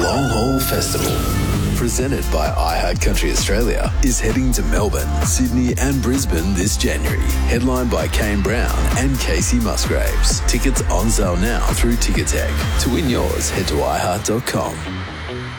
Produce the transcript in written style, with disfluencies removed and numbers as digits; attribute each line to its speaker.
Speaker 1: Long Haul Festival, presented by iHeart Country Australia, is heading to Melbourne, Sydney and Brisbane this January. Headlined by Kane Brown and Casey Musgraves. Tickets on sale now through Ticketek. To win yours, head to iHeart.com.